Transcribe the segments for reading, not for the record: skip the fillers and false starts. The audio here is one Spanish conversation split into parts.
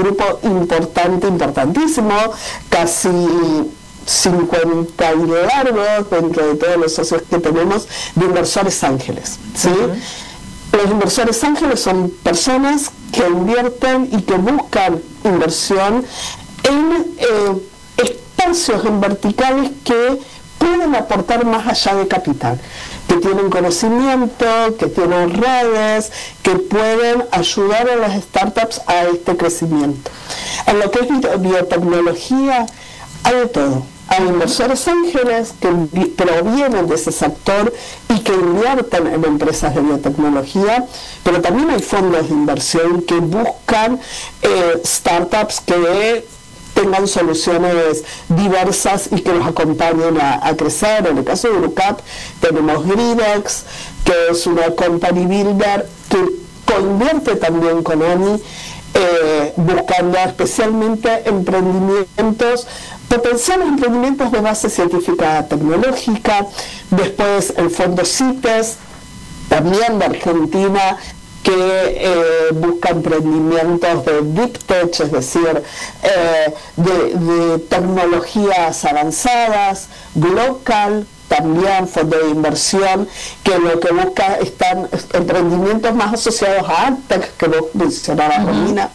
grupo importantísimo, casi 50 y largos dentro de todos los socios que tenemos, de inversores ángeles, ¿sí? Los inversores ángeles son personas que invierten y que buscan inversión en espacios, en verticales que pueden aportar más allá de capital, que tienen conocimiento, que tienen redes, que pueden ayudar a las startups a este crecimiento. En lo que es biotecnología, hay de todo. Hay inversores ángeles que provienen de ese sector y que invierten en empresas de biotecnología, pero también hay fondos de inversión que buscan startups que tengan soluciones diversas y que los acompañen a crecer. En el caso de Urucap tenemos Gridex, que es una company builder que coinvierte también con AMI, buscando especialmente emprendimientos, potenciales emprendimientos de base científica tecnológica. Después el fondo CITES, también de Argentina, que busca emprendimientos de deep tech, es decir, de tecnologías avanzadas. Glocal, también fondo de inversión, que lo que busca están emprendimientos más asociados a AdTech, que vos mencionabas, Romina.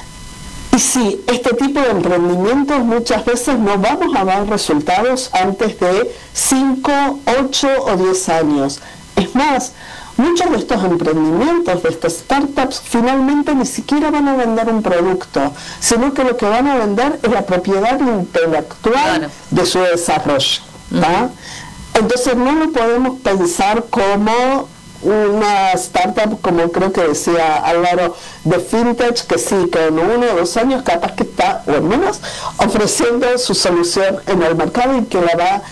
Y sí, este tipo de emprendimientos muchas veces no vamos a dar resultados antes de 5, 8 o 10 años. Es más, muchos de estos emprendimientos, de estas startups, finalmente ni siquiera van a vender un producto, sino que lo que van a vender es la propiedad intelectual de su desarrollo, ¿tá? Entonces no lo podemos pensar como una startup, como creo que decía Álvaro, de fintech, que sí, que en 1 o 2 años capaz que está, o al menos, ofreciendo su solución en el mercado y que la va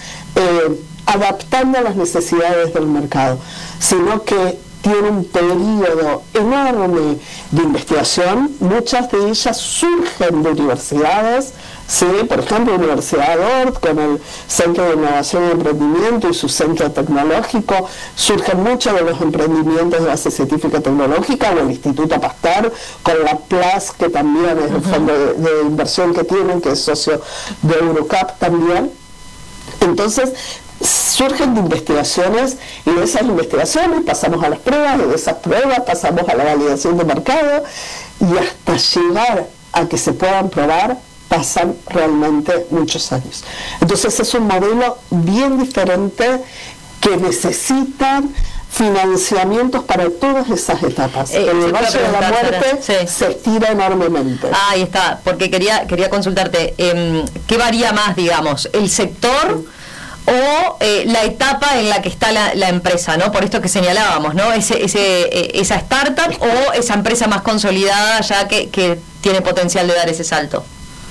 adaptando a las necesidades del mercado, sino que tiene un periodo enorme de investigación. Muchas de ellas surgen de universidades, ¿sí? Por ejemplo, la Universidad de Ort, con el Centro de Innovación y Emprendimiento y su centro tecnológico, surgen muchos de los emprendimientos de base científica tecnológica, o el Instituto Pasteur, con la PLAS, que también es el fondo de inversión que tienen, que es socio de Eurocap también. Entonces, surgen de investigaciones, y de esas investigaciones pasamos a las pruebas, y de esas pruebas pasamos a la validación de mercado, y hasta llegar a que se puedan probar pasan realmente muchos años. Entonces es un modelo bien diferente, que necesitan financiamientos para todas esas etapas. El Valle de la Muerte se estira enormemente. Ahí está, porque quería consultarte, ¿qué varía más, digamos, el sector o la etapa en la que está la empresa, ¿no? Por esto que señalábamos, ¿no? Esa startup o esa empresa más consolidada ya que tiene potencial de dar ese salto.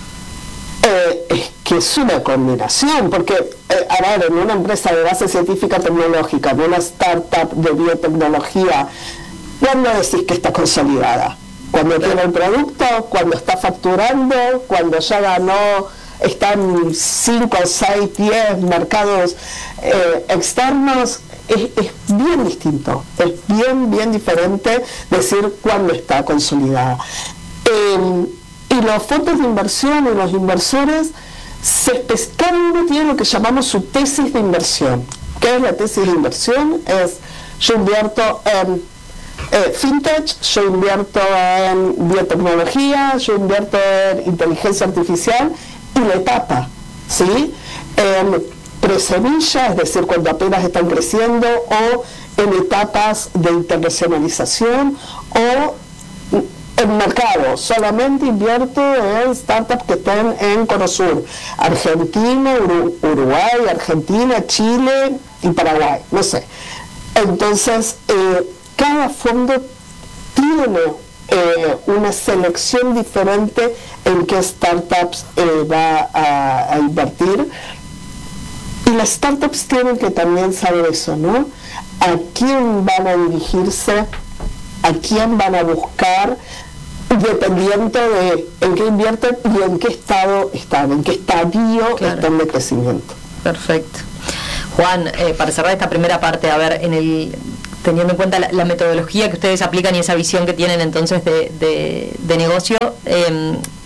Es que es una combinación, porque, a ver, en una empresa de base científica tecnológica, en una startup de biotecnología, ¿cuándo decís que está consolidada? Cuando tiene el producto, cuando está facturando, cuando ya ganó, están 5, 6, 10 mercados externos. Es bien distinto, es bien diferente decir cuándo está consolidada. Y los fondos de inversión y los inversores, cada uno tiene lo que llamamos su tesis de inversión. ¿Qué es la tesis de inversión? Es: yo invierto en fintech, yo invierto en biotecnología, yo invierto en inteligencia artificial, y la etapa, ¿sí? En presemilla, es decir, cuando apenas están creciendo, o en etapas de internacionalización, o en mercado. Solamente invierto en startups que estén en Cono Sur, Argentina, Uruguay, Argentina, Chile y Paraguay, no sé. Entonces, cada fondo tiene una selección diferente en qué startups va a invertir, y las startups tienen que también saber eso, ¿no? A quién van a dirigirse, a quién van a buscar, dependiendo de en qué invierten y en qué estado están, en qué estadio están de crecimiento. Perfecto. Juan, para cerrar esta primera parte, a ver, teniendo en cuenta la metodología que ustedes aplican y esa visión que tienen entonces de negocio,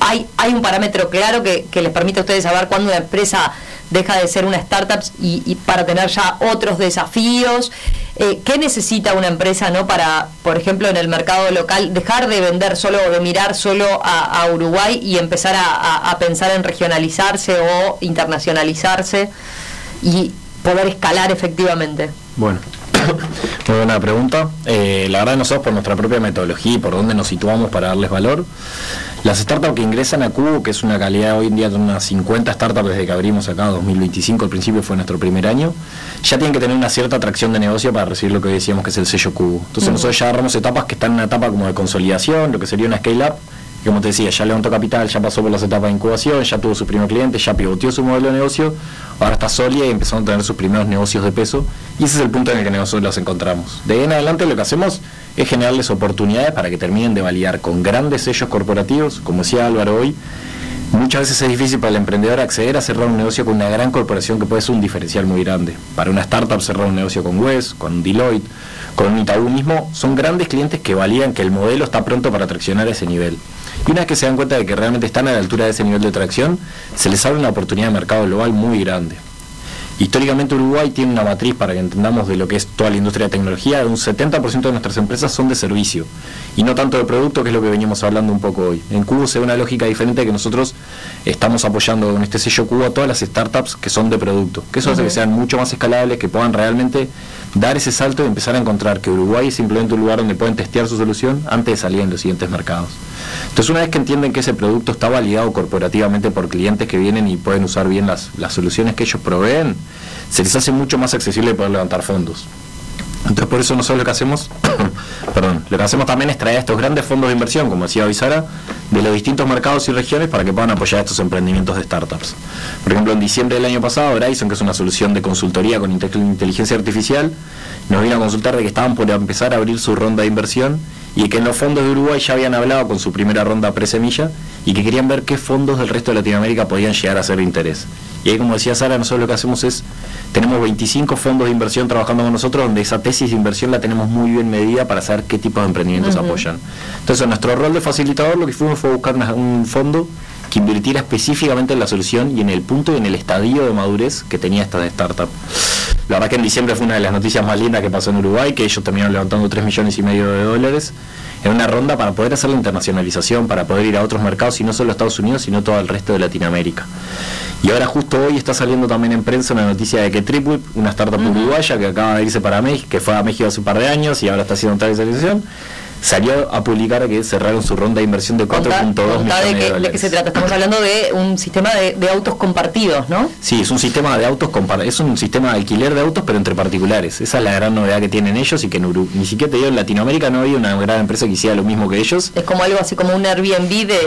hay un parámetro claro que les permite a ustedes saber cuándo una empresa deja de ser una startup y para tener ya otros desafíos. ¿Qué necesita una empresa, no, para, por ejemplo, en el mercado local, dejar de vender solo o de mirar solo a Uruguay y empezar a pensar en regionalizarse o internacionalizarse y poder escalar efectivamente? Bueno, muy buena pregunta. La verdad, nosotros por nuestra propia metodología y por dónde nos situamos para darles valor, las startups que ingresan a Cubo, que es una calidad hoy en día de unas 50 startups desde que abrimos acá, 2025, al principio fue nuestro primer año, ya tienen que tener una cierta atracción de negocio para recibir lo que hoy decíamos que es el sello Cubo. Entonces nosotros ya agarramos etapas que están en una etapa como de consolidación, lo que sería una scale-up, que como te decía, ya levantó capital, ya pasó por las etapas de incubación, ya tuvo su primer cliente, ya pivoteó su modelo de negocio, ahora está sólida y empezaron a tener sus primeros negocios de peso, y ese es el punto en el que nosotros los encontramos. De ahí en adelante lo que hacemos es generarles oportunidades para que terminen de validar con grandes sellos corporativos, como decía Álvaro hoy. Muchas veces es difícil para el emprendedor acceder a cerrar un negocio con una gran corporación que puede ser un diferencial muy grande. Para una startup cerrar un negocio con Wes, con Deloitte, con un Itaú mismo, son grandes clientes que validan que el modelo está pronto para traccionar a ese nivel. Y una vez que se dan cuenta de que realmente están a la altura de ese nivel de tracción, se les abre una oportunidad de mercado global muy grande. Históricamente Uruguay tiene una matriz, para que entendamos de lo que es toda la industria de tecnología, de un 70% de nuestras empresas son de servicio y no tanto de producto, que es lo que veníamos hablando un poco hoy. En Cubo se ve una lógica diferente, que nosotros estamos apoyando con este sello Cubo a todas las startups que son de producto, que eso hace que sean mucho más escalables, que puedan realmente dar ese salto y empezar a encontrar que Uruguay es simplemente un lugar donde pueden testear su solución antes de salir en los siguientes mercados. Entonces, una vez que entienden que ese producto está validado corporativamente por clientes que vienen y pueden usar bien las soluciones que ellos proveen, se les hace mucho más accesible poder levantar fondos. Entonces, por eso nosotros lo que hacemos lo que hacemos también es traer a estos grandes fondos de inversión, como decía hoy Sara, de los distintos mercados y regiones para que puedan apoyar estos emprendimientos de startups. Por ejemplo, en diciembre del año pasado, Horizon, que es una solución de consultoría con inteligencia artificial, nos vino a consultar de que estaban por empezar a abrir su ronda de inversión y que en los fondos de Uruguay ya habían hablado con su primera ronda pre-semilla y que querían ver qué fondos del resto de Latinoamérica podían llegar a ser de interés. Y ahí, como decía Sara, nosotros lo que hacemos es, tenemos 25 fondos de inversión trabajando con nosotros, donde esa tesis de inversión la tenemos muy bien medida para saber qué tipo de emprendimientos apoyan. Entonces, en nuestro rol de facilitador, lo que fuimos fue buscar un fondo que invirtiera específicamente en la solución y en el punto y en el estadio de madurez que tenía esta startup. La verdad que en diciembre fue una de las noticias más lindas que pasó en Uruguay, que ellos terminaron levantando $3,5 millones en una ronda para poder hacer la internacionalización, para poder ir a otros mercados, y no solo a Estados Unidos, sino todo el resto de Latinoamérica. Y ahora justo hoy está saliendo también en prensa una noticia de que TripWhip, una startup uruguaya que acaba de irse para México, que fue a México hace un par de años y ahora está haciendo internacionalización, salió a publicar que cerraron su ronda de inversión de 4.2 millones de dólares. ¿De qué se trata? Estamos hablando de un sistema de autos compartidos, ¿no? Sí, es un sistema de autos es un sistema de alquiler de autos, pero entre particulares. Esa es la gran novedad que tienen ellos, y que ni siquiera te digo, en Latinoamérica no había una gran empresa que hiciera lo mismo que ellos. Es como algo así como un Airbnb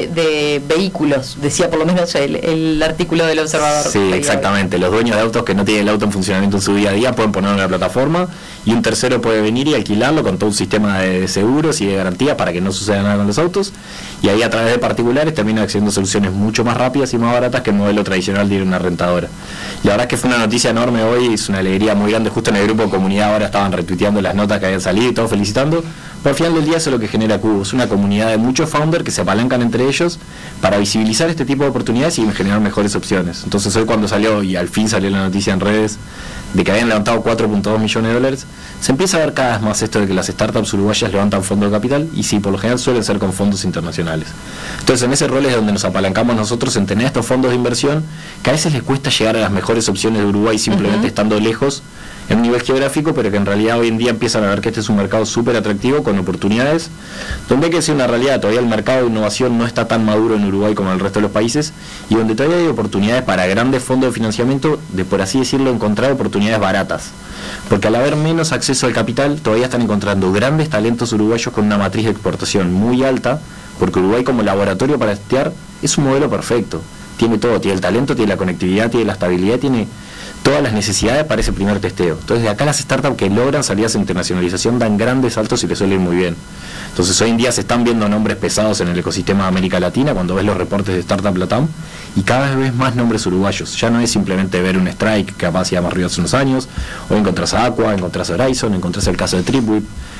de vehículos, decía por lo menos el artículo del Observador. Sí, exactamente. Los dueños de autos que no tienen el auto en funcionamiento en su día a día pueden ponerlo en la plataforma, y un tercero puede venir y alquilarlo con todo un sistema de seguros y de garantía para que no suceda nada con los autos, y ahí a través de particulares terminan accediendo a soluciones mucho más rápidas y más baratas que el modelo tradicional de ir a una rentadora. La verdad es que fue una noticia enorme hoy, es una alegría muy grande. Justo en el grupo de comunidad ahora estaban retuiteando las notas que habían salido y todos felicitando. Pero al final del día eso es lo que genera Cubo, es una comunidad de muchos founders que se apalancan entre ellos para visibilizar este tipo de oportunidades y generar mejores opciones. Entonces hoy, cuando salió, y al fin salió la noticia en redes, de que habían levantado 4.2 millones de dólares, se empieza a ver cada vez más esto de que las startups uruguayas levantan fondos de capital, y sí, por lo general suelen ser con fondos internacionales. Entonces, en ese rol es donde nos apalancamos nosotros en tener estos fondos de inversión, que a veces les cuesta llegar a las mejores opciones de Uruguay simplemente estando lejos en un nivel geográfico, pero que en realidad hoy en día empiezan a ver que este es un mercado súper atractivo, con oportunidades, donde hay que decir una realidad: todavía el mercado de innovación no está tan maduro en Uruguay como en el resto de los países, y donde todavía hay oportunidades para grandes fondos de financiamiento de, por así decirlo, encontrar oportunidades baratas. Porque al haber menos acceso al capital, todavía están encontrando grandes talentos uruguayos con una matriz de exportación muy alta, porque Uruguay, como laboratorio para testear, es un modelo perfecto. Tiene todo, tiene el talento, tiene la conectividad, tiene la estabilidad, tiene todas las necesidades para ese primer testeo. Entonces, de acá las startups que logran salidas de internacionalización dan grandes saltos y les suele ir muy bien. Entonces, hoy en día se están viendo nombres pesados en el ecosistema de América Latina, cuando ves los reportes de Startup Latam, y cada vez ves más nombres uruguayos. Ya no es simplemente ver un Strike, que capaz ya más arriba hace unos años, o encontrás a Aqua, encontrás a Horizon, encontrás el caso de TripWhip,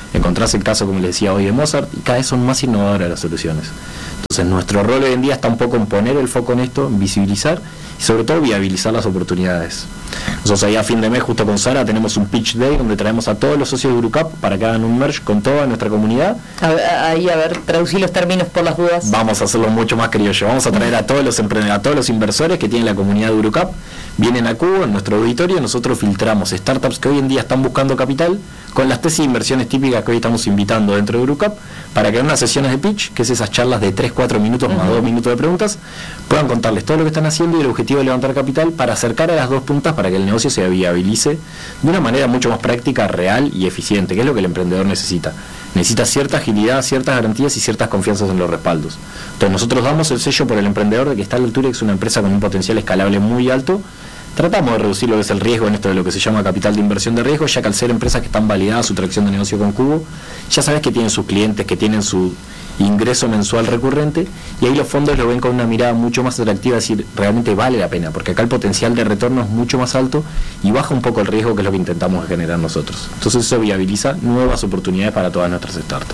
Encontrás el caso, como les decía hoy, de Mozart, y cada vez son más innovadoras las soluciones. Entonces nuestro rol hoy en día está un poco en poner el foco en esto, en visibilizar y sobre todo viabilizar las oportunidades. Nosotros ahí a fin de mes, justo con Sara, tenemos un pitch day donde traemos a todos los socios de Urucap para que hagan un merge con toda nuestra comunidad. Ahí, a ver, traducí los términos por las dudas. Vamos a hacerlo mucho más criollo. Vamos a traer a todos los emprendedores, a todos los inversores que tienen la comunidad de Urucap. Vienen a Cubo, en nuestro auditorio, nosotros filtramos startups que hoy en día están buscando capital con las tesis de inversiones típicas que hoy estamos invitando dentro de Urucap, para que en unas sesiones de pitch, que es esas charlas de 3-4 minutos más 2 minutos de preguntas, puedan contarles todo lo que están haciendo y el objetivo de levantar capital para acercar a las dos puntas para que el negocio se viabilice de una manera mucho más práctica, real y eficiente, que es lo que el emprendedor necesita. Necesita cierta agilidad, ciertas garantías y ciertas confianzas en los respaldos. Entonces nosotros damos el sello por el emprendedor de que está a la altura y que es una empresa con un potencial escalable muy alto. Tratamos de reducir lo que es el riesgo en esto de lo que se llama capital de inversión de riesgo, ya que al ser empresas que están validadas su tracción de negocio con Cubo, ya sabes que tienen sus clientes, que tienen su ingreso mensual recurrente, y ahí los fondos lo ven con una mirada mucho más atractiva, es decir, realmente vale la pena, porque acá el potencial de retorno es mucho más alto y baja un poco el riesgo, que es lo que intentamos generar nosotros. Entonces eso viabiliza nuevas oportunidades para todas nuestras startups.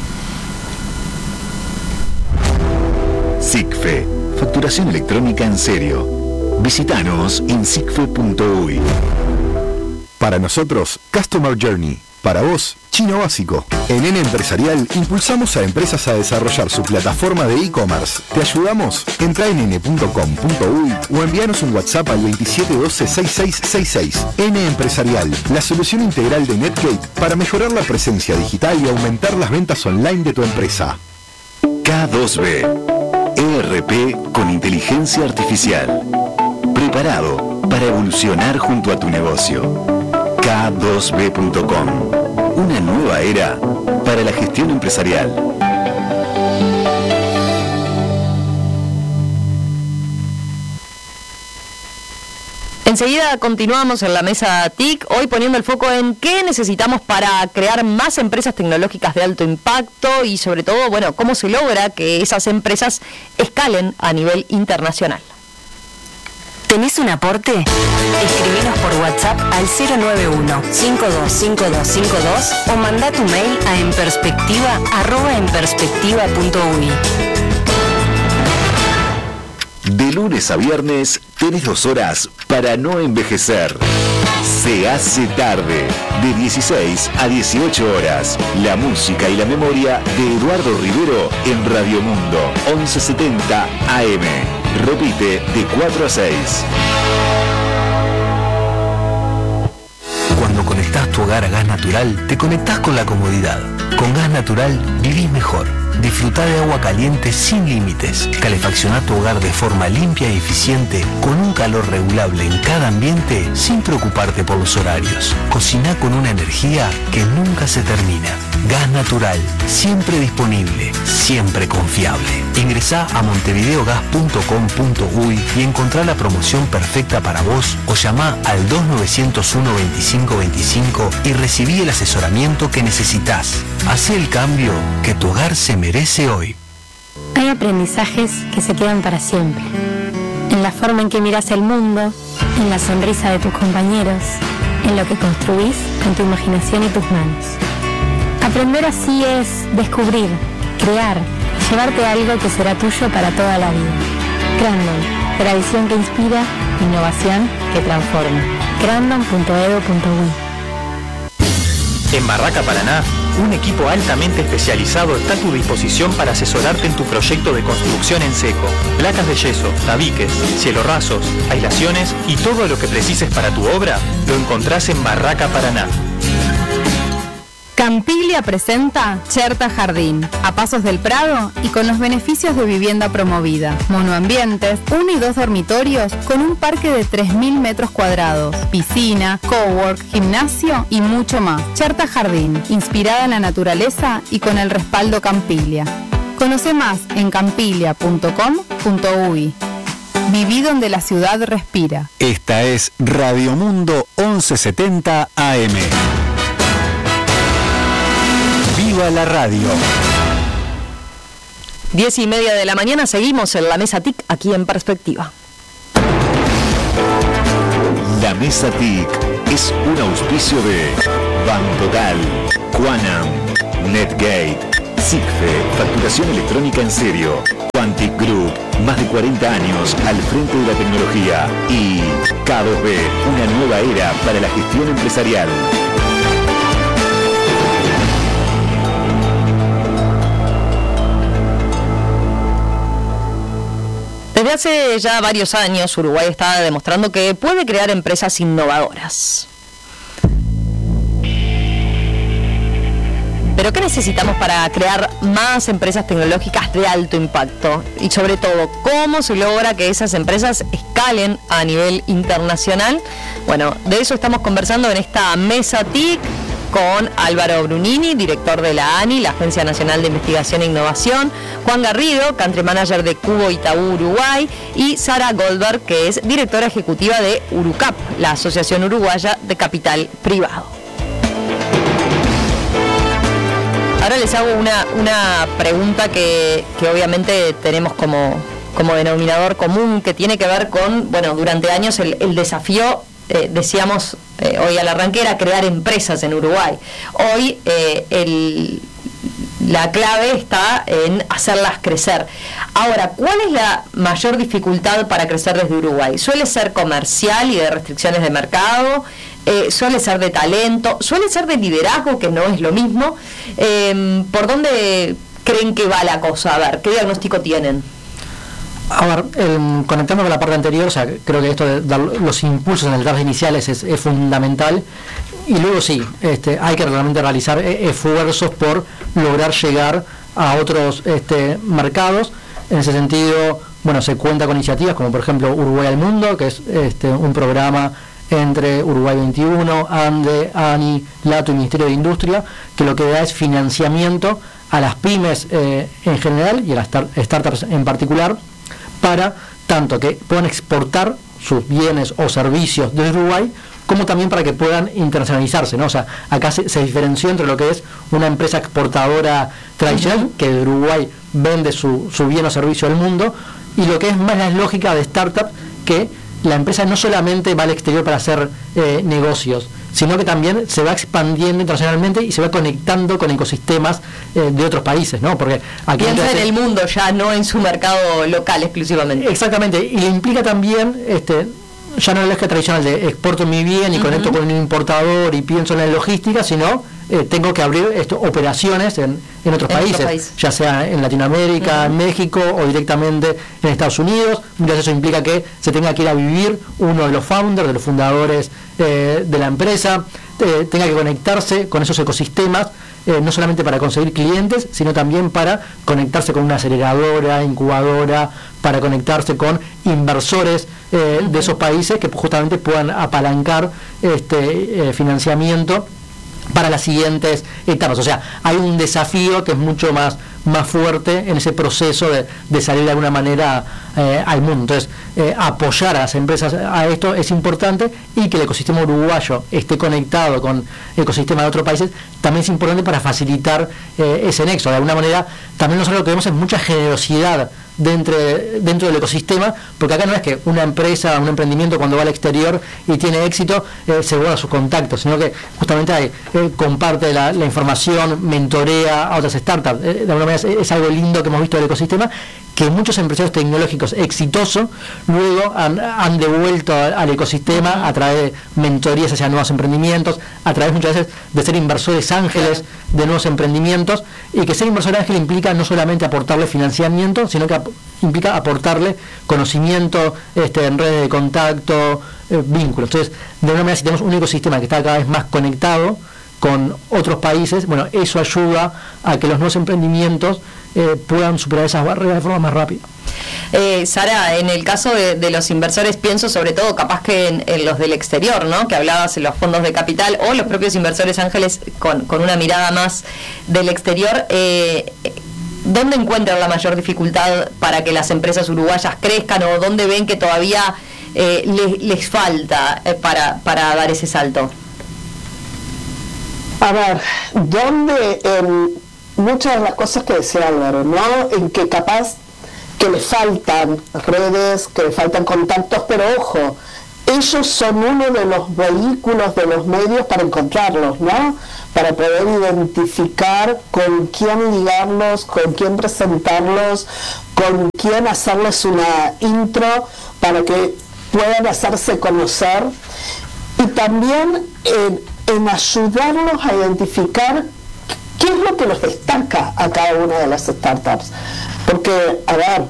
SICFE, facturación electrónica en serio. Visítanos en sicfe.uy. Para nosotros, Customer Journey. Para vos, Chino Básico. En N Empresarial impulsamos a empresas a desarrollar su plataforma de e-commerce. ¿Te ayudamos? Entra en n.com.uy o envíanos un WhatsApp al 2712-6666. N Empresarial, la solución integral de Netgate para mejorar la presencia digital y aumentar las ventas online de tu empresa. K2B, ERP con inteligencia artificial. Preparado para evolucionar junto a tu negocio. K2B.com, una nueva era para la gestión empresarial. Enseguida continuamos en la mesa TIC, hoy poniendo el foco en qué necesitamos para crear más empresas tecnológicas de alto impacto y sobre todo, bueno, cómo se logra que esas empresas escalen a nivel internacional. ¿Tenés un aporte? Escribinos por WhatsApp al 091-525252 o mandá tu mail a enperspectiva@enperspectiva.uy. De lunes a viernes tenés 2 horas para no envejecer. Se hace tarde, de 16 a 18 horas. La música y la memoria de Eduardo Rivero en Radio Mundo, 1170 AM. Repite de 4 a 6. Cuando conectás tu hogar a gas natural, te conectás con la comodidad. Con gas natural vivís mejor. Disfrutá de agua caliente sin límites. Calefaccioná tu hogar de forma limpia y eficiente, con un calor regulable en cada ambiente, sin preocuparte por los horarios. Cociná con una energía que nunca se termina. Gas natural, siempre disponible, siempre confiable. Ingresá a montevideogas.com.uy y encontrá la promoción perfecta para vos o llamá al 2901-2525 y recibí el asesoramiento que necesitas. Hacé el cambio que tu hogar se merece hoy. Hay aprendizajes que se quedan para siempre. En la forma en que miras el mundo, en la sonrisa de tus compañeros, en lo que construís con tu imaginación y tus manos. Aprender así es descubrir, crear, llevarte algo que será tuyo para toda la vida. Crandon, tradición que inspira, innovación que transforma. crandon.edu.uy. En Barraca Paraná, un equipo altamente especializado está a tu disposición para asesorarte en tu proyecto de construcción en seco. Placas de yeso, tabiques, cielo rasos, aislaciones y todo lo que precises para tu obra lo encontrás en Barraca Paraná. Campiglia presenta Cherta Jardín, a pasos del Prado y con los beneficios de vivienda promovida. Monoambientes, 1 y 2 dormitorios con un parque de 3.000 metros cuadrados, piscina, cowork, gimnasio y mucho más. Cherta Jardín, inspirada en la naturaleza y con el respaldo Campiglia. Conoce más en campiglia.com.uy. Viví donde la ciudad respira. Esta es Radio Mundo 1170 AM. ¡Viva la radio! 10:30 de la mañana, seguimos en la mesa TIC aquí en Perspectiva. La mesa TIC es un auspicio de Bantotal, Quanam, Netgate, Sigfe, facturación electrónica en serio, Quantic Group, más de 40 años al frente de la tecnología, y K2B, una nueva era para la gestión empresarial. Desde hace ya varios años, Uruguay está demostrando que puede crear empresas innovadoras. ¿Pero qué necesitamos para crear más empresas tecnológicas de alto impacto? Y sobre todo, ¿cómo se logra que esas empresas escalen a nivel internacional? Bueno, de eso estamos conversando en esta mesa TIC con Álvaro Brunini, director de la ANI, la Agencia Nacional de Investigación e Innovación, Juan Garrido, Country Manager de Cubo Itaú Uruguay, y Sara Goldberg, que es directora ejecutiva de Urucap, la Asociación Uruguaya de Capital Privado. Ahora les hago una pregunta que obviamente tenemos como denominador común, que tiene que ver con, bueno, durante años el desafío, decíamos hoy al arranque, era crear empresas en Uruguay. Hoy la clave está en hacerlas crecer. Ahora, ¿cuál es la mayor dificultad para crecer desde Uruguay? ¿Suele ser comercial y de restricciones de mercado? ¿Suele ser de talento? ¿Suele ser de liderazgo, que no es lo mismo? ¿Por dónde creen que va la cosa? A ver, ¿qué diagnóstico tienen? A ver, conectando con la parte anterior, o sea, creo que esto de dar los impulsos en etapas iniciales es fundamental, y luego sí, hay que realmente realizar esfuerzos por lograr llegar a otros mercados. En ese sentido, bueno, se cuenta con iniciativas como por ejemplo Uruguay al Mundo, que es un programa entre Uruguay 21, ANDE, ANI, LATO y Ministerio de Industria, que lo que da es financiamiento a las pymes en general y a las startups en particular, para tanto que puedan exportar sus bienes o servicios de Uruguay, como también para que puedan internacionalizarse, ¿no? O sea, acá se diferenció entre lo que es una empresa exportadora tradicional, que de Uruguay vende su bien o servicio al mundo, y lo que es más la lógica de startup, que la empresa no solamente va al exterior para hacer negocios, sino que también se va expandiendo internacionalmente y se va conectando con ecosistemas de otros países, ¿no? Porque aquí piensa en el mundo, ya no en su mercado local exclusivamente. Exactamente, y implica también ya no la lógica tradicional de exporto mi bien y conecto con un importador y pienso en la logística, sino tengo que abrir operaciones en otros países, ya sea en Latinoamérica, en México o directamente en Estados Unidos. Muchas veces eso implica que se tenga que ir a vivir uno de los founders, de los fundadores de la empresa, tenga que conectarse con esos ecosistemas, no solamente para conseguir clientes, sino también para conectarse con una aceleradora, incubadora, para conectarse con inversores de esos países que justamente puedan apalancar financiamiento para las siguientes etapas. O sea, hay un desafío que es mucho más fuerte en ese proceso de salir de alguna manera al mundo. Entonces, apoyar a las empresas a esto es importante, y que el ecosistema uruguayo esté conectado con el ecosistema de otros países también es importante para facilitar ese nexo. De alguna manera, también nosotros lo que vemos es mucha generosidad dentro del ecosistema, porque acá no es que una empresa, un emprendimiento cuando va al exterior y tiene éxito se guarda sus contactos, sino que justamente comparte la información, mentorea a otras startups. De alguna manera es algo lindo que hemos visto del ecosistema, que muchos empresarios tecnológicos exitosos luego han devuelto al ecosistema a través de mentorías hacia nuevos emprendimientos, a través muchas veces de ser inversores ángeles de nuevos emprendimientos, y que ser inversor ángel implica no solamente aportarle financiamiento, sino que implica aportarle conocimiento en redes de contacto, vínculos. Entonces, de alguna manera, si tenemos un ecosistema que está cada vez más conectado con otros países, bueno, eso ayuda a que los nuevos emprendimientos puedan superar esas barreras de forma más rápida. Sara, en el caso de los inversores, pienso sobre todo capaz que en los del exterior, ¿no? Que hablabas en los fondos de capital o los propios inversores ángeles con una mirada más del exterior. ¿Dónde encuentran la mayor dificultad para que las empresas uruguayas crezcan, o dónde ven que todavía les falta para dar ese salto? A ver, ¿dónde? Muchas de las cosas que decía Álvaro, ¿no? En que capaz que le faltan redes, que le faltan contactos, pero ojo, ellos son uno de los vehículos, de los medios para encontrarlos, ¿no? Para poder identificar con quién ligarlos, con quién presentarlos, con quién hacerles una intro para que puedan hacerse conocer, y también en ayudarlos a identificar qué es lo que los destaca a cada una de las startups. Porque, a ver,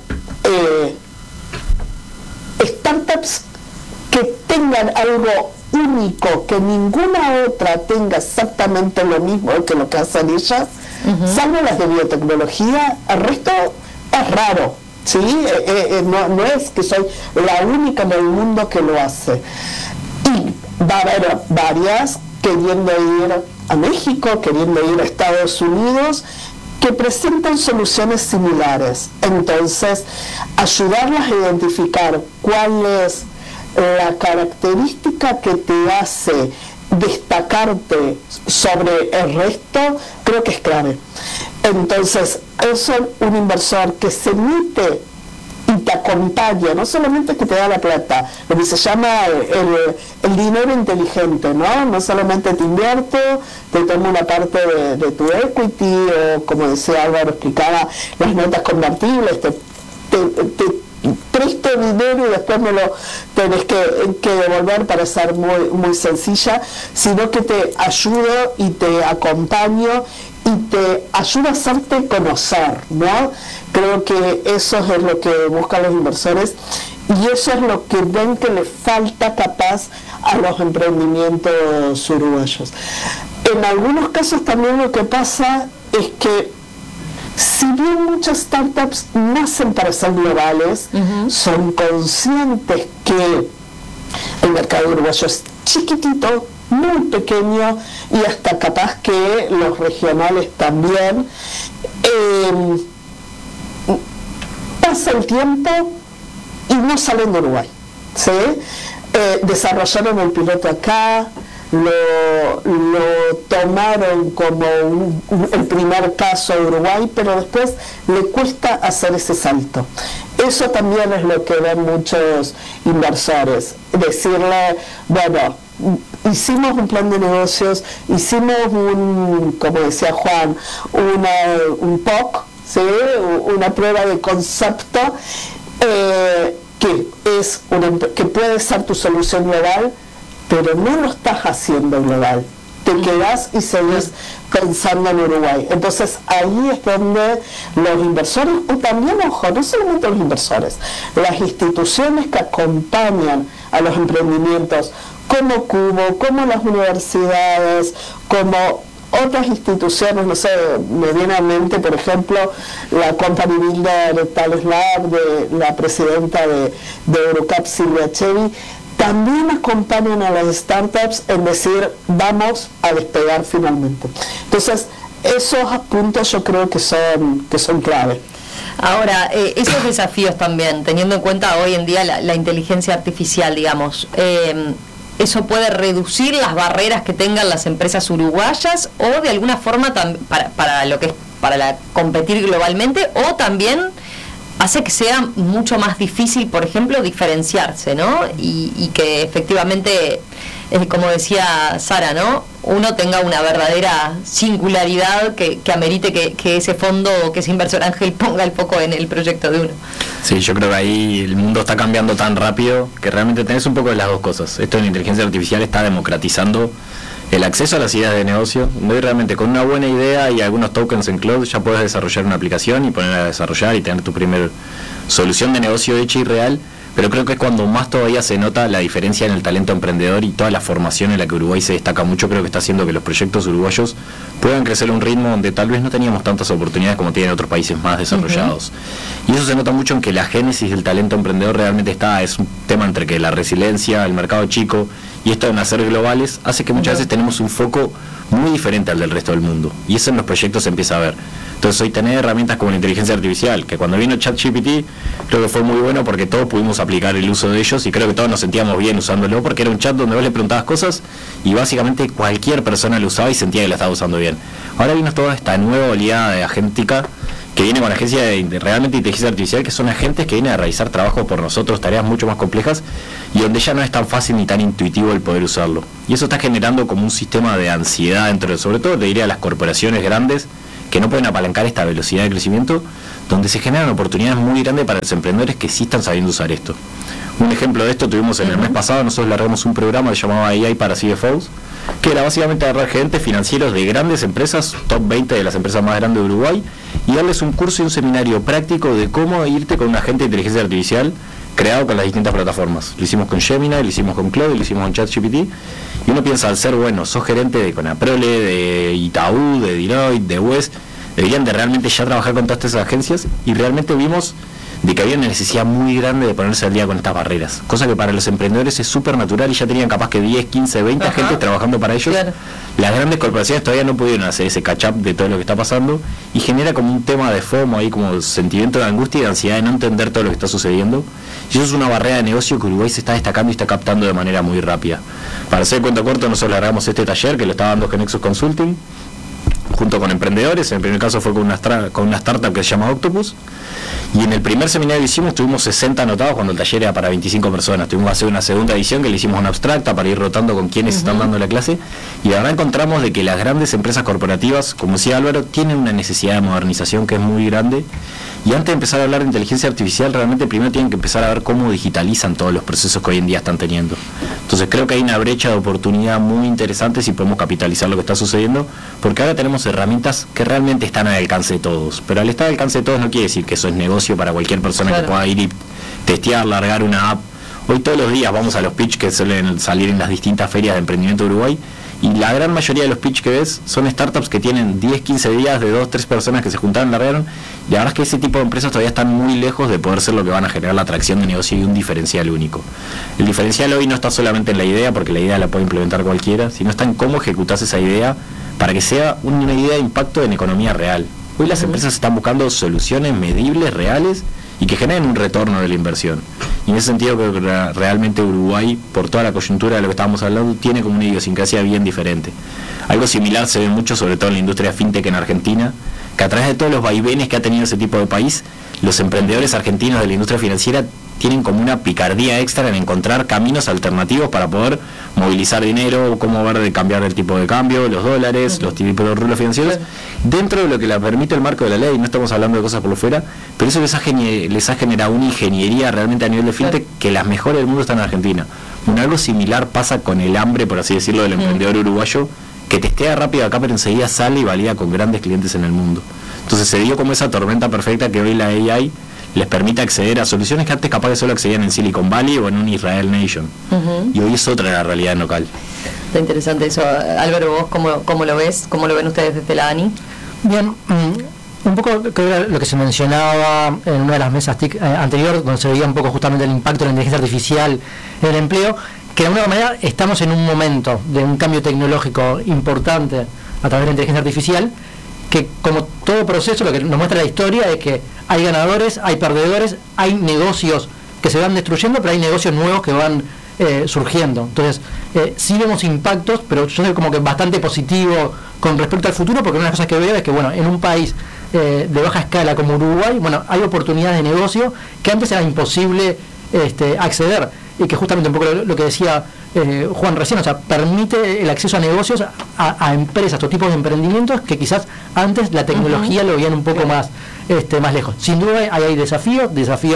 startups que tengan algo único, que ninguna otra tenga exactamente lo mismo que lo que hacen ellas, salvo las de biotecnología, el resto es raro, ¿sí? No es que soy la única en el mundo que lo hace. Y va a haber varias queriendo ir a México, queriendo ir a Estados Unidos, que presentan soluciones similares. Entonces, ayudarlas a identificar cuál es la característica que te hace destacarte sobre el resto, creo que es clave. Entonces, eso, un inversor que se mete y te acompaña, no solamente que te da la plata, lo que se llama el dinero inteligente, ¿no? No solamente te invierto, te tomo una parte de tu equity, o como decía Álvaro, explicaba, las notas convertibles, te presto dinero y después me lo tenés que devolver para ser muy sencilla, sino que te ayudo y te acompaño y te ayuda a hacerte conocer, ¿no? Creo que eso es lo que buscan los inversores, y eso es lo que ven que le falta capaz a los emprendimientos uruguayos. En algunos casos también lo que pasa es que, si bien muchas startups nacen para ser globales, son conscientes que el mercado uruguayo es chiquitito, muy pequeño, y hasta capaz que los regionales también. Pasa el tiempo y no salen de Uruguay, ¿sí? Desarrollaron el piloto acá, lo tomaron como el primer caso de Uruguay, pero después le cuesta hacer ese salto. Eso también es lo que ven muchos inversores, decirle, bueno, hicimos un plan de negocios, hicimos como decía Juan, un POC, ¿sí? Una prueba de concepto, que puede ser tu solución global, pero no lo estás haciendo global, te quedás y seguís pensando en Uruguay. Entonces ahí es donde los inversores, o también, ojo, no solamente los inversores, las instituciones que acompañan a los emprendimientos, como Cubo, como las universidades, como otras instituciones, no sé, me viene a mente, por ejemplo, la Company Builder Thales Lab, de la presidenta de Eurocup, Silvia Chevi, también acompañan a las startups en decir, vamos a despegar finalmente. Entonces, esos puntos yo creo que son clave. Ahora, esos desafíos también, teniendo en cuenta hoy en día la inteligencia artificial, digamos, ¿eso puede reducir las barreras que tengan las empresas uruguayas, o de alguna forma para competir globalmente, o también hace que sea mucho más difícil, por ejemplo, diferenciarse, ¿no? Y que efectivamente, como decía Sara, ¿no? Uno tenga una verdadera singularidad que amerite que ese fondo, que ese inversor ángel ponga el foco en el proyecto de uno. Sí, yo creo que ahí el mundo está cambiando tan rápido que realmente tenés un poco de las dos cosas. Esto de la inteligencia artificial está democratizando el acceso a las ideas de negocio, donde realmente con una buena idea y algunos tokens en cloud ya puedes desarrollar una aplicación y ponerla a desarrollar y tener tu primer solución de negocio hecha y real. Pero creo que es cuando más todavía se nota la diferencia en el talento emprendedor y toda la formación en la que Uruguay se destaca mucho. Creo que está haciendo que los proyectos uruguayos puedan crecer a un ritmo donde tal vez no teníamos tantas oportunidades como tienen otros países más desarrollados. Y eso se nota mucho en que la génesis del talento emprendedor realmente es un tema entre que la resiliencia, el mercado chico y esto de nacer globales hace que muchas veces tenemos un foco muy diferente al del resto del mundo. Y eso en los proyectos se empieza a ver. Entonces hoy tener herramientas como la inteligencia artificial, que cuando vino ChatGPT creo que fue muy bueno porque todos pudimos aplicar el uso de ellos y creo que todos nos sentíamos bien usándolo, porque era un chat donde vos le preguntabas cosas y básicamente cualquier persona lo usaba y sentía que la estaba usando bien. Ahora vino toda esta nueva oleada de agéntica que viene con la agencia de realmente inteligencia artificial, que son agentes que vienen a realizar trabajo por nosotros, tareas mucho más complejas, y donde ya no es tan fácil ni tan intuitivo el poder usarlo. Y eso está generando como un sistema de ansiedad dentro de, sobre todo te diría, las corporaciones grandes, que no pueden apalancar esta velocidad de crecimiento, donde se generan oportunidades muy grandes para los emprendedores que sí están sabiendo usar esto. Un ejemplo de esto tuvimos en el mes pasado, nosotros largamos un programa que se llamaba AI para CFOs, que era básicamente agarrar gerentes financieros de grandes empresas, top 20 de las empresas más grandes de Uruguay, y darles un curso y un seminario práctico de cómo irte con un agente de inteligencia artificial creado con las distintas plataformas. Lo hicimos con Gemini, lo hicimos con Claude, lo hicimos con ChatGPT, y uno piensa, al ser bueno, sos gerente de Conaprole, de Itaú, de Deloitte, de West, deberían de realmente ya trabajar con todas estas agencias, y realmente vimos de que había una necesidad muy grande de ponerse al día con estas barreras, cosa que para los emprendedores es súper natural, y ya tenían capaz que 10, 15, 20 agentes trabajando para ellos. Claro. Las grandes corporaciones todavía no pudieron hacer ese catch-up de todo lo que está pasando, y genera como un tema de FOMO ahí, como sentimiento de angustia y de ansiedad de no entender todo lo que está sucediendo, y eso es una barrera de negocio que Uruguay se está destacando y está captando de manera muy rápida. Para hacer cuento corto, nosotros largamos este taller que lo estaba dando Genexus Consulting junto con emprendedores. En el primer caso fue con una startup que se llama Octopus, y en el primer seminario que hicimos tuvimos 60 anotados cuando el taller era para 25 personas. Tuvimos que hacer una segunda edición que le hicimos una abstracta para ir rotando con quienes están dando la clase, y la verdad encontramos de que las grandes empresas corporativas, como decía Álvaro, tienen una necesidad de modernización que es muy grande, y antes de empezar a hablar de inteligencia artificial, realmente primero tienen que empezar a ver cómo digitalizan todos los procesos que hoy en día están teniendo. Entonces creo que hay una brecha de oportunidad muy interesante si podemos capitalizar lo que está sucediendo, porque ahora tenemos herramientas que realmente están al alcance de todos, pero al estar al alcance de todos no quiere decir que eso es negocio para cualquier persona que pueda ir y testear, largar una app. Hoy todos los días vamos a los pitch que suelen salir en las distintas ferias de emprendimiento de Uruguay, y la gran mayoría de los pitch que ves son startups que tienen 10, 15 días de 2, 3 personas que se juntaron, largaron, y la verdad es que ese tipo de empresas todavía están muy lejos de poder ser lo que van a generar la atracción de negocio y un diferencial único. El diferencial hoy no está solamente en la idea, porque la idea la puede implementar cualquiera, sino está en cómo ejecutas esa idea para que sea una idea de impacto en economía real. Hoy las empresas están buscando soluciones medibles, reales, y que generen un retorno de la inversión. Y en ese sentido creo que realmente Uruguay, por toda la coyuntura de lo que estábamos hablando, tiene como una idiosincrasia bien diferente. Algo similar se ve mucho, sobre todo en la industria fintech en Argentina, que a través de todos los vaivenes que ha tenido ese tipo de país, los emprendedores argentinos de la industria financiera tienen como una picardía extra en encontrar caminos alternativos para poder movilizar dinero, cómo ver de cambiar el tipo de cambio, los dólares, los tipos de rulos financieros, dentro de lo que le permite el marco de la ley. No estamos hablando de cosas por lo fuera, pero eso les ha generado una ingeniería realmente a nivel de fintech que las mejores del mundo están en Argentina. Algo similar pasa con el hambre, por así decirlo, del emprendedor uruguayo, que testea rápido acá, pero enseguida sale y valida con grandes clientes en el mundo. Entonces se dio como esa tormenta perfecta que hoy la AI les permite acceder a soluciones que antes capaz que solo accedían en Silicon Valley o en un Israel Nation. Y hoy es otra la realidad local. Está interesante eso. Álvaro, ¿vos cómo lo ves? ¿Cómo lo ven ustedes desde la ANI? Bien, un poco creo que lo que se mencionaba en una de las mesas TIC anterior, donde se veía un poco justamente el impacto de la inteligencia artificial en el empleo, que de alguna manera estamos en un momento de un cambio tecnológico importante a través de la inteligencia artificial, que como todo proceso lo que nos muestra la historia es que hay ganadores, hay perdedores, hay negocios que se van destruyendo, pero hay negocios nuevos que van surgiendo. Entonces, sí vemos impactos, pero yo soy como que bastante positivo con respecto al futuro, porque una de las cosas que veo es que, bueno, en un país de baja escala como Uruguay, bueno, hay oportunidades de negocio que antes era imposible acceder, y que justamente un poco lo que decía Juan recién, o sea, permite el acceso a negocios, a empresas, otro tipo de emprendimientos que quizás antes la tecnología lo veían un poco más lejos. Sin duda hay desafíos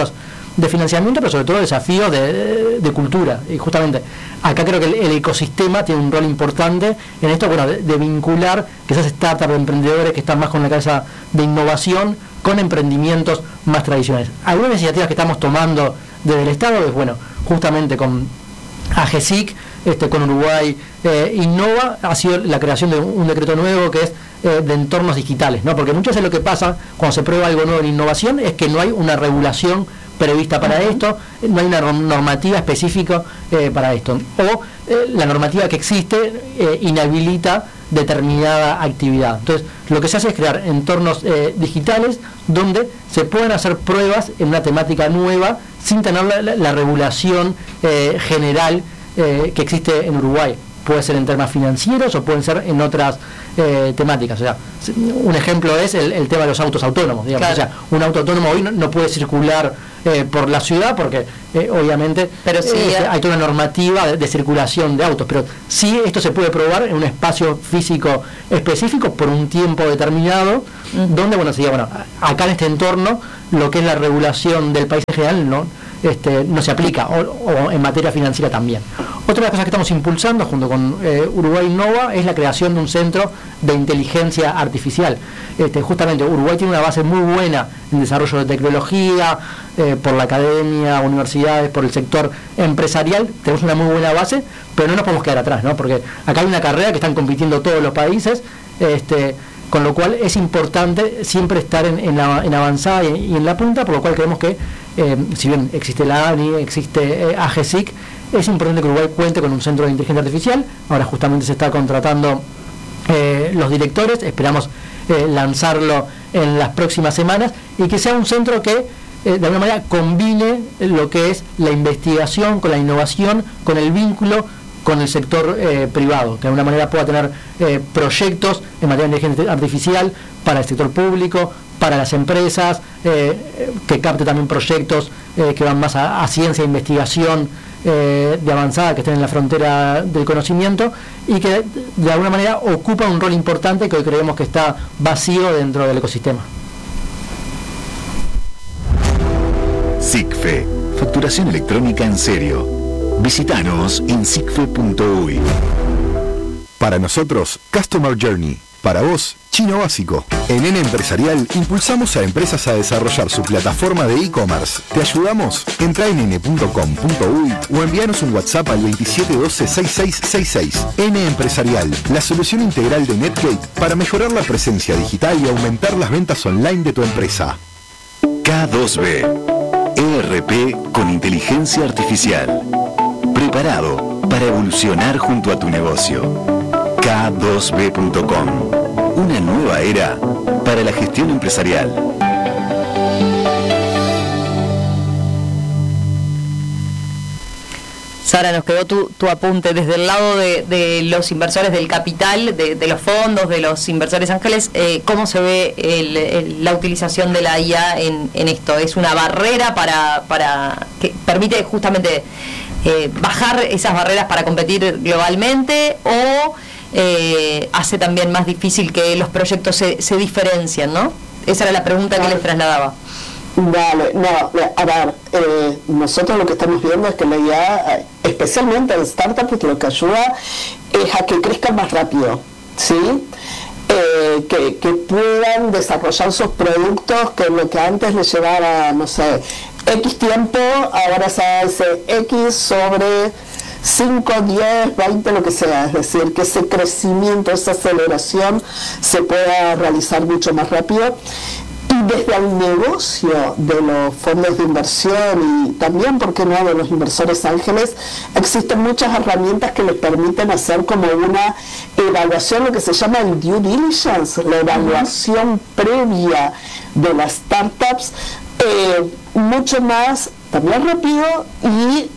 de financiamiento, pero sobre todo desafíos de cultura, y justamente acá creo que el ecosistema tiene un rol importante en esto, bueno, de vincular esas startups de emprendedores que están más con la cabeza de innovación con emprendimientos más tradicionales. Algunas iniciativas que estamos tomando desde el Estado es, bueno, justamente con AGESIC, con Uruguay Innova, ha sido la creación de un decreto nuevo que es de entornos digitales, ¿no? Porque muchas veces lo que pasa cuando se prueba algo nuevo en innovación es que no hay una regulación prevista para esto, no hay una normativa específica para esto, o la normativa que existe inhabilita determinada actividad. Entonces, lo que se hace es crear entornos digitales donde se pueden hacer pruebas en una temática nueva sin tener la regulación general que existe en Uruguay. puede ser en temas financieros o pueden ser en otras temáticas. O sea, un ejemplo es el tema de los autos autónomos, digamos. Claro. O sea, un auto autónomo hoy no puede circular por la ciudad porque obviamente pero sí, hay toda una normativa de circulación de autos, pero sí esto se puede probar en un espacio físico específico por un tiempo determinado, donde, bueno, sería, bueno, acá en este entorno lo que es la regulación del país en general no se aplica, o en materia financiera también. Otra de las cosas que estamos impulsando junto con Uruguay Innova es la creación de un centro de inteligencia artificial. Justamente Uruguay tiene una base muy buena en desarrollo de tecnología, por la academia, universidades, por el sector empresarial, tenemos una muy buena base, pero no nos podemos quedar atrás, ¿no? Porque acá hay una carrera que están compitiendo todos los países, con lo cual es importante siempre estar en avanzada y en la punta, por lo cual creemos que si bien existe la ANI, existe AGESIC, es importante que Uruguay cuente con un centro de inteligencia artificial. Ahora justamente se está contratando los directores, esperamos lanzarlo en las próximas semanas, y que sea un centro que de alguna manera combine lo que es la investigación con la innovación, con el vínculo con el sector privado, que de alguna manera pueda tener proyectos en materia de inteligencia artificial para el sector público, para las empresas, que capte también proyectos que van más a ciencia e investigación de avanzada, que estén en la frontera del conocimiento, y que de alguna manera ocupa un rol importante que hoy creemos que está vacío dentro del ecosistema. SICFE, facturación electrónica en serio. Visítanos en sicfe.uy. Para nosotros, Customer Journey. Para vos, Chino Básico. En N Empresarial impulsamos a empresas a desarrollar su plataforma de e-commerce. ¿Te ayudamos? Entra en n.com.uy o envíanos un WhatsApp al 2712-6666. N Empresarial, la solución integral de NetGate para mejorar la presencia digital y aumentar las ventas online de tu empresa. K2B, ERP con inteligencia artificial. Preparado para evolucionar junto a tu negocio. K2B.com, una nueva era para la gestión empresarial. Sara, nos quedó tu apunte desde el lado de los inversores del capital, de los fondos, de los inversores ángeles. ¿Cómo se ve la utilización de la IA en esto? ¿Es una barrera para que permite justamente bajar esas barreras para competir globalmente, o hace también más difícil que los proyectos se diferencien, ¿no? Esa era la pregunta que les trasladaba. Vale, no, a ver, nosotros lo que estamos viendo es que la IA, especialmente en startups, lo que ayuda es a que crezcan más rápido, ¿sí? Que puedan desarrollar sus productos, que lo que antes les llevara, no sé, X tiempo, ahora se hace X sobre 5, 10, 20, lo que sea. Es decir, que ese crecimiento, esa aceleración se pueda realizar mucho más rápido. Y desde el negocio de los fondos de inversión y también, ¿por qué no?, de los inversores ángeles, existen muchas herramientas que les permiten hacer como una evaluación, lo que se llama el due diligence, la evaluación previa de las startups, mucho más también rápido y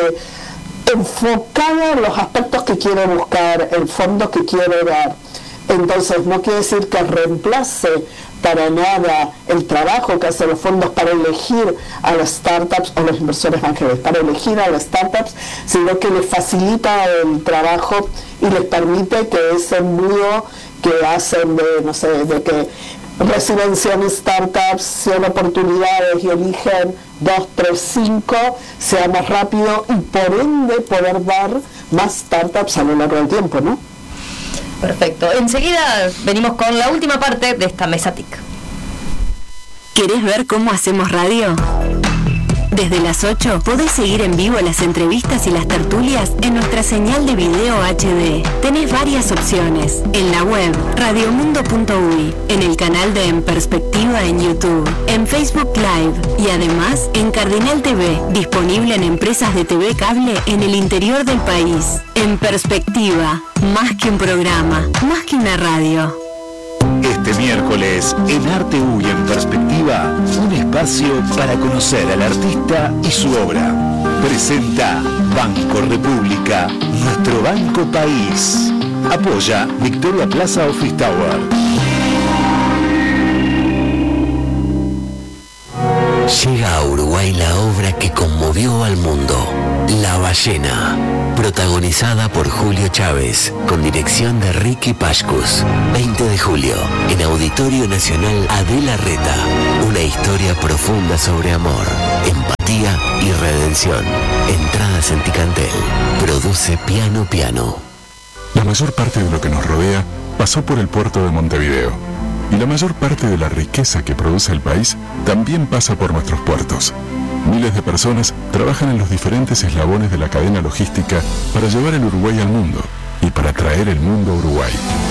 enfocada en los aspectos que quiere buscar, el fondo que quiere dar. Entonces no quiere decir que reemplace para nada el trabajo que hacen los fondos para elegir a las startups o los inversores ángeles, para elegir a las startups, sino que les facilita el trabajo y les permite que ese embudo que hacen de, no sé, de que reciben 100 startups, 100 oportunidades y eligen 2, 3, 5, sea más rápido y por ende poder dar más startups a lo largo del tiempo, ¿no? Perfecto. Enseguida venimos con la última parte de esta mesa TIC. ¿Querés ver cómo hacemos radio? Desde las 8 podés seguir en vivo las entrevistas y las tertulias en nuestra señal de video HD. Tenés varias opciones. En la web radiomundo.uy, en el canal de En Perspectiva en YouTube, en Facebook Live y además en Cardinal TV, disponible en empresas de TV cable en el interior del país. En Perspectiva, más que un programa, más que una radio. Este miércoles, en Arte U y en Perspectiva, un espacio para conocer al artista y su obra. presenta Banco República, nuestro banco país. Apoya Victoria Plaza Office Tower. Llega a Uruguay la obra que conmovió al mundo, La Ballena, protagonizada por Julio Chávez, con dirección de Ricky Pashkus. 20 de julio, en Auditorio Nacional Adela Reta, una historia profunda sobre amor, empatía y redención. Entradas en Ticantel. Produce Piano Piano. La mayor parte de lo que nos rodea pasó por el puerto de Montevideo. Y la mayor parte de la riqueza que produce el país también pasa por nuestros puertos. Miles de personas trabajan en los diferentes eslabones de la cadena logística para llevar el Uruguay al mundo y para traer el mundo a Uruguay.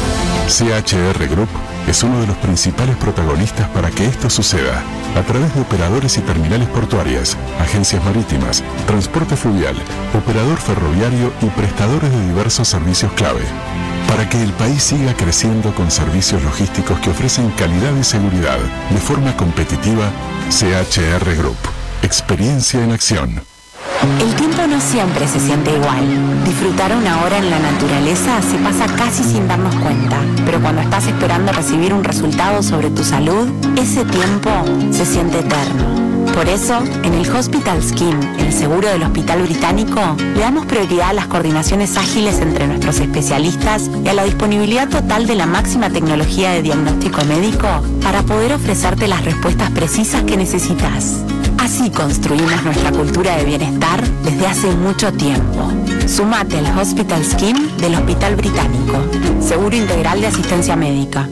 CHR Group es uno de los principales protagonistas para que esto suceda, a través de operadores y terminales portuarias, agencias marítimas, transporte fluvial, operador ferroviario y prestadores de diversos servicios clave. Para que el país siga creciendo con servicios logísticos que ofrecen calidad y seguridad de forma competitiva, CHR Group. Experiencia en acción. El tiempo no siempre se siente igual. Disfrutar una hora en la naturaleza se pasa casi sin darnos cuenta, pero cuando estás esperando recibir un resultado sobre tu salud, ese tiempo se siente eterno. Por eso, en el Hospital Scheme, el seguro del Hospital Británico, le damos prioridad a las coordinaciones ágiles entre nuestros especialistas y a la disponibilidad total de la máxima tecnología de diagnóstico médico para poder ofrecerte las respuestas precisas que necesitas. Así construimos nuestra cultura de bienestar desde hace mucho tiempo. Sumate al Hospital Scheme del Hospital Británico. Seguro integral de asistencia médica.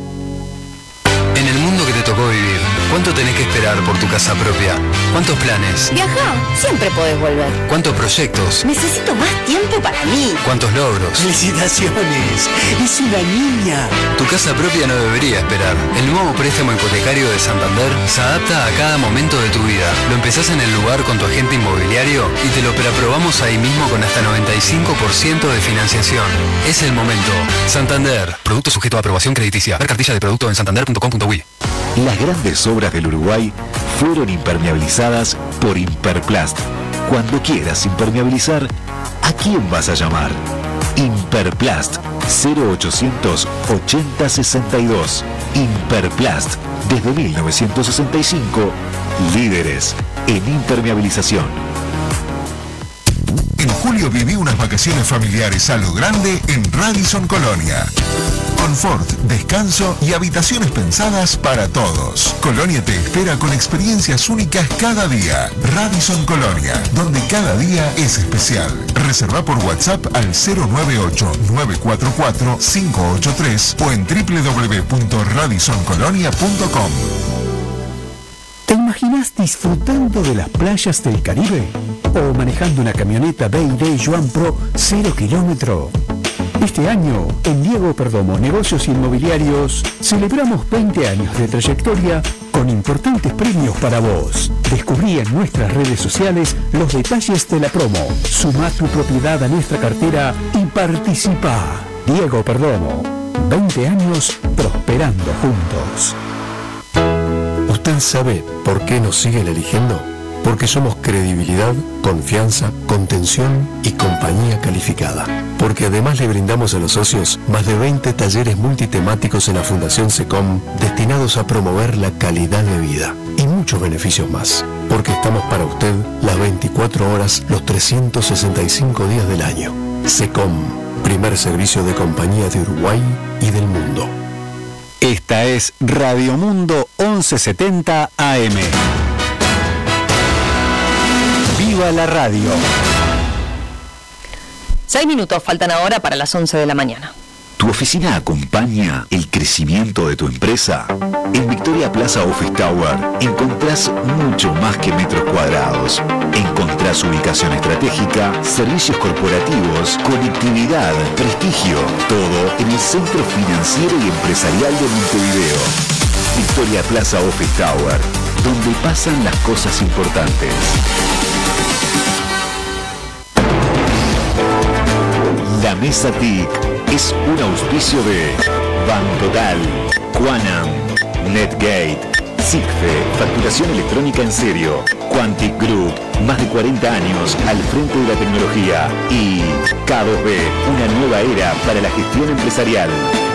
En el mundo que te tocó vivir, ¿cuánto tenés que esperar por tu casa propia? ¿Cuántos planes? Viajá, siempre podés volver. ¿Cuántos proyectos? Necesito más tiempo para mí. ¿Cuántos logros? ¡Felicitaciones! ¡Es una niña! Tu casa propia no debería esperar. El nuevo préstamo hipotecario de Santander se adapta a cada momento de tu vida. Lo empezás en el lugar con tu agente inmobiliario y te lo preaprobamos ahí mismo con hasta 95% de financiación. Es el momento. Santander. Producto sujeto a aprobación crediticia. Ver cartilla de producto en santander.com.uy. Las grandes obras del Uruguay fueron impermeabilizadas por Imperplast. Cuando quieras impermeabilizar, ¿a quién vas a llamar? Imperplast 0800 80 62. Imperplast, desde 1965, líderes en impermeabilización. En julio viví unas vacaciones familiares a lo grande en Radisson Colonia. Confort, descanso y habitaciones pensadas para todos. Colonia te espera con experiencias únicas cada día. Radisson Colonia, donde cada día es especial. Reserva por WhatsApp al 098-944-583 o en www.radissoncolonia.com. ¿Te imaginas disfrutando de las playas del Caribe? ¿O manejando una camioneta Bay-Day Joan Pro 0 kilómetro? Este año, en Diego Perdomo Negocios Inmobiliarios, celebramos 20 años de trayectoria con importantes premios para vos. Descubrí en nuestras redes sociales los detalles de la promo. Sumá tu propiedad a nuestra cartera y participa. Diego Perdomo, 20 años prosperando juntos. ¿Usted sabe por qué nos siguen eligiendo? Porque somos credibilidad, confianza, contención y compañía calificada. Porque además le brindamos a los socios más de 20 talleres multitemáticos en la Fundación SECOM destinados a promover la calidad de vida y muchos beneficios más. Porque estamos para usted las 24 horas, los 365 días del año. SECOM, primer servicio de compañía de Uruguay y del mundo. Esta es Radio Mundo 1170 AM. ¡Viva la radio! 6 minutos faltan ahora para las 11 de la mañana. ¿Tu oficina acompaña el crecimiento de tu empresa? En Victoria Plaza Office Tower encontrás mucho más que metros cuadrados. Encontrás ubicación estratégica, servicios corporativos, conectividad, prestigio. Todo en el centro financiero y empresarial de Montevideo. Victoria Plaza Office Tower, donde pasan las cosas importantes. La Mesa TIC es un auspicio de Bantotal, Quanam, Netgate, SICFE, facturación electrónica en serio. Quantic Group, más de 40 años al frente de la tecnología. Y K2B, una nueva era para la gestión empresarial.